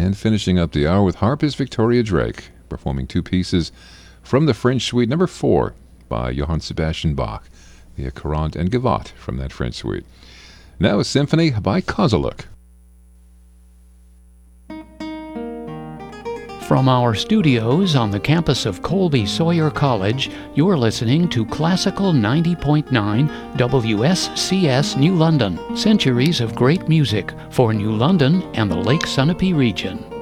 And finishing up the hour with harpist Victoria Drake, performing two pieces from the French Suite number 4 by Johann Sebastian Bach, the Courante and Gavotte from that French Suite. Now a symphony by Kozuluk. From our studios on the campus of Colby Sawyer College, you're listening to Classical 90.9 WSCS New London. Centuries of great music for New London and the Lake Sunapee region.